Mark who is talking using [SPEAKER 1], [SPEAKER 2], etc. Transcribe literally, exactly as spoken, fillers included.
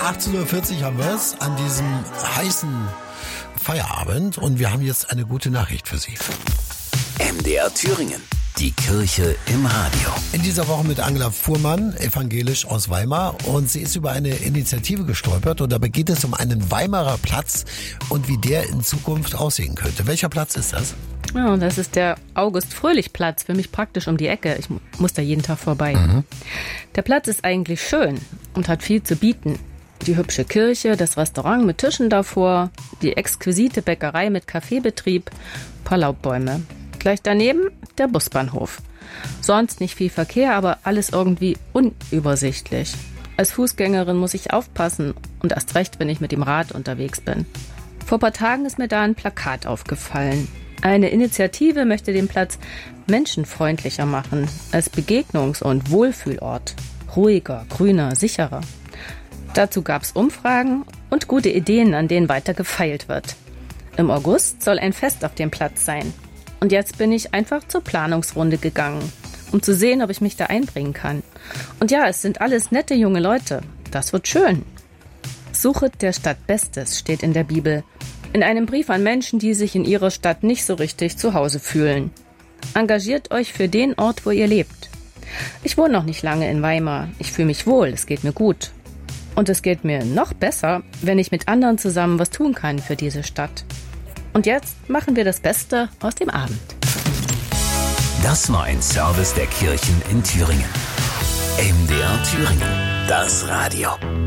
[SPEAKER 1] achtzehn Uhr vierzig haben wir es an diesem heißen Feierabend und wir haben jetzt eine gute Nachricht für Sie.
[SPEAKER 2] M D R Thüringen. Die Kirche im Radio.
[SPEAKER 1] In dieser Woche mit Angela Fuhrmann, evangelisch aus Weimar. Und sie ist über eine Initiative gestolpert. Und dabei geht es um einen Weimarer Platz und wie der in Zukunft aussehen könnte. Welcher Platz ist das?
[SPEAKER 3] Ja, das ist der August-Fröhlich-Platz. Für mich praktisch um die Ecke. Ich muss da jeden Tag vorbei. Mhm. Der Platz ist eigentlich schön und hat viel zu bieten. Die hübsche Kirche, das Restaurant mit Tischen davor, die exquisite Bäckerei mit Kaffeebetrieb, paar Laubbäume. Gleich daneben der Busbahnhof. Sonst nicht viel Verkehr, aber alles irgendwie unübersichtlich. Als Fußgängerin muss ich aufpassen und erst recht, wenn ich mit dem Rad unterwegs bin. Vor ein paar Tagen ist mir da ein Plakat aufgefallen. Eine Initiative möchte den Platz menschenfreundlicher machen, als Begegnungs- und Wohlfühlort. Ruhiger, grüner, sicherer. Dazu gab es Umfragen und gute Ideen, an denen weiter gefeilt wird. Im August soll ein Fest auf dem Platz sein. Und jetzt bin ich einfach zur Planungsrunde gegangen, um zu sehen, ob ich mich da einbringen kann. Und ja, es sind alles nette junge Leute. Das wird schön. Suchet der Stadt Bestes steht in der Bibel. In einem Brief an Menschen, die sich in ihrer Stadt nicht so richtig zu Hause fühlen. Engagiert euch für den Ort, wo ihr lebt. Ich wohne noch nicht lange in Weimar. Ich fühle mich wohl, es geht mir gut. Und es geht mir noch besser, wenn ich mit anderen zusammen was tun kann für diese Stadt. Und jetzt machen wir das Beste aus dem Abend.
[SPEAKER 2] Das war ein Service der Kirchen in Thüringen. M D R Thüringen, das Radio.